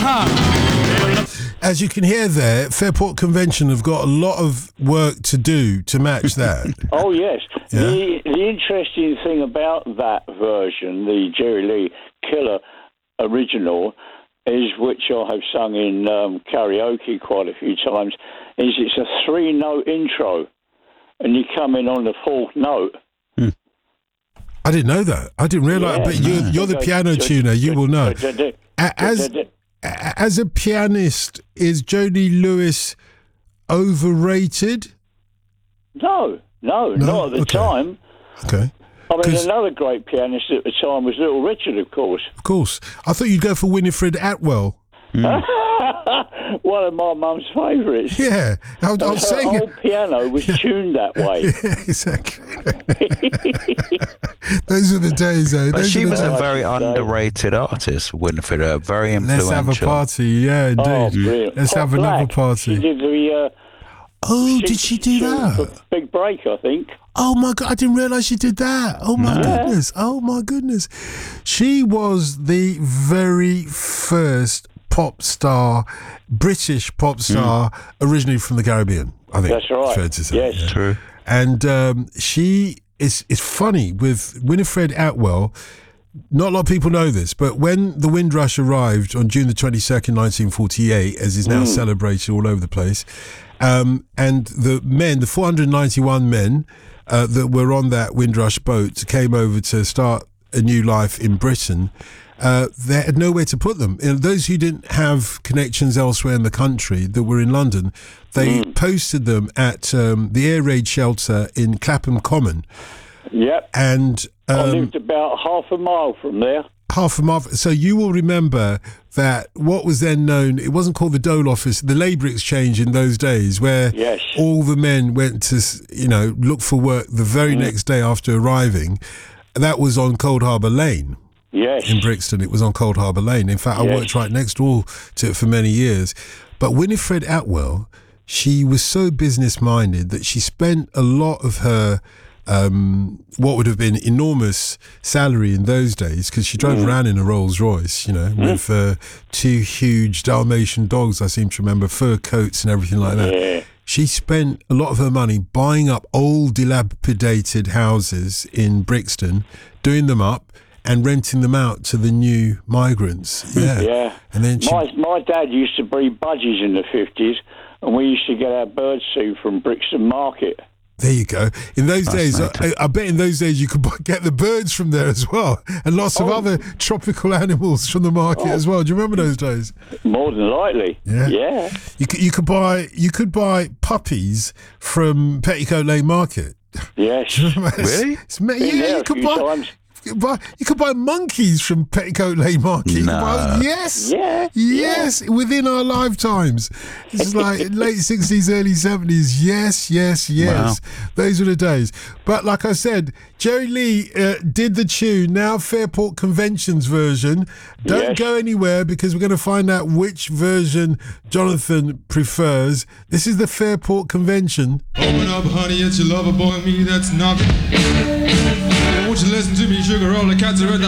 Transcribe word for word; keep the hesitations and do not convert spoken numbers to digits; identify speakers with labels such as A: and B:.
A: As you can hear there, Fairport Convention have got a lot of work to do to match that.
B: Oh, yes.
A: Yeah.
B: The, the interesting thing about that version, the Jerry Lee Killer original, is which I have sung in um, karaoke quite a few times, is it's a three-note intro, and you come in on the fourth note.
A: Hmm. I didn't know that. I didn't realise.
B: Yeah,
A: but you're, you're the piano tuner. You will know. As as a pianist, is Jody Lewis overrated?
B: No, no,
A: No?
B: not at the
A: Okay.
B: time.
A: Okay.
B: I mean,
A: 'Cause-
B: another great pianist at the time was Little Richard, of course.
A: Of course. I thought you'd go for Winifred Atwell.
B: One of my mum's favourites.
A: Yeah. I, I was
B: Her
A: saying
B: whole piano was tuned that way.
A: Yeah, exactly. Those are the days, though.
C: But
A: Those
C: she
A: are the
C: was a
A: days.
C: very underrated artist, Winifred. Uh, very influential.
A: Let's have a party. Yeah, indeed.
B: Oh, brilliant.
A: Let's
B: Hot
A: have another
B: Black.
A: party.
B: She did the, uh,
A: Oh,
B: six
A: did she do
B: tunes for
A: that?
B: Big Break, I think.
A: Oh my God, I didn't realise she did that. Oh my goodness. Oh my goodness. She was the very first pop star, British pop star, originally from the Caribbean, I think.
B: That's right.
A: It's fair to say.
B: Yes.
A: yeah.
C: True.
A: And um, she is, it's funny with Winifred Atwell. Not a lot of people know this, but when the Windrush arrived on June the twenty-second, nineteen forty-eight, as is now
B: Mm.
A: celebrated all over the place, um, and the men, the four hundred ninety-one men uh, that were on that Windrush boat came over to start a new life in Britain, uh, they had nowhere to put them. And those who didn't have connections elsewhere in the country that were in London, they
B: Mm.
A: posted them at um, the air raid shelter in Clapham Common.
B: Yep.
A: And
B: I
A: um,
B: lived about half a mile from there.
A: half a month. So you will remember that what was then known, it wasn't called the Dole Office, the Labour Exchange in those days, where
B: Yes.
A: all the men went to, you know, look for work the very next day after arriving. That was on Cold Harbour Lane.
B: Yes.
A: In Brixton, it was on Cold Harbour Lane. In fact, I
B: Yes.
A: worked right next door to it for many years. But Winifred Atwell, she was so business-minded that she spent a lot of her um, what would have been enormous salary in those days, because she drove
B: Mm.
A: around in a Rolls Royce, you know,
B: Mm.
A: with uh, two huge Dalmatian dogs, I seem to remember, fur coats and everything like that.
B: Yeah.
A: She spent a lot of her money buying up old, dilapidated houses in Brixton, doing them up, and renting them out to the new migrants. Yeah.
B: Yeah.
A: And then she,
B: My, my dad used to breed budgies in the fifties, and we used to get our bird seed from Brixton Market.
A: there you go. In those days, I,
C: Fascinating.
A: I bet in those days you could buy, get the birds from there as well, and lots of
B: Oh.
A: other tropical animals from the market
B: Oh.
A: as well. Do you remember those days?
B: More than likely.
A: Yeah.
B: Yeah.
A: You could, you could buy you could buy puppies from Petticoat Lane Market.
B: Yes.
C: Really?
A: It's, ma-
B: Been
A: yeah,
B: there
A: you
B: a
A: could
B: few
A: buy.
B: times.
A: You could buy, you could buy monkeys from Petticoat Lane Market. You could
C: No.
A: buy- yes,
B: Yeah,
A: yes, within our lifetimes. It's like late sixties, early seventies. Yes, yes, yes. Those were the days. But like I said, Jerry Lee uh, did the tune. Now Fairport Convention's version. Don't
B: Yes.
A: go anywhere, because we're going to find out which version Jonathan prefers. This is the Fairport Convention.
D: Open up, honey, it's your lover boy, me that's knocking. Won't you listen to me, sugar? All the cats are at the